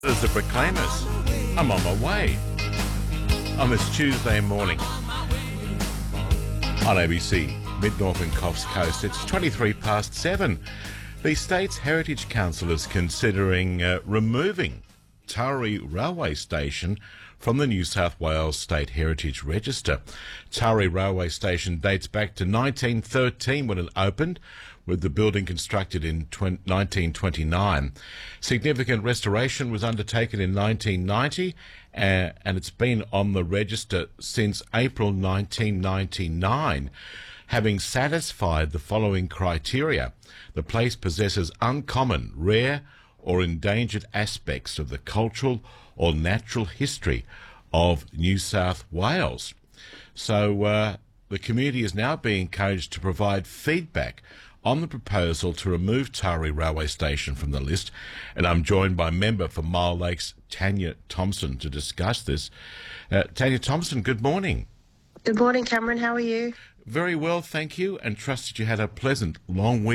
As the Proclaimers, I'm on my way on this Tuesday morning on ABC, Mid-North and Coffs Coast. It's 7:23. The State's Heritage Council is considering removing Taree Railway Station from the New South Wales State Heritage Register. Taree Railway Station dates back to 1913 when it opened, with the building constructed in 1929. Significant restoration was undertaken in 1990 and it's been on the register since April 1999. Having satisfied the following criteria: the place possesses uncommon, rare or endangered aspects of the cultural or natural history of New South Wales. So the community is now being encouraged to provide feedback on the proposal to remove Taree Railway Station from the list, and I'm joined by member for Mile Lakes, Tanya Thompson, to discuss this. Tanya Thompson, good morning. Good morning, Cameron. How are you? Very well, thank you, and trust that you had a pleasant long week.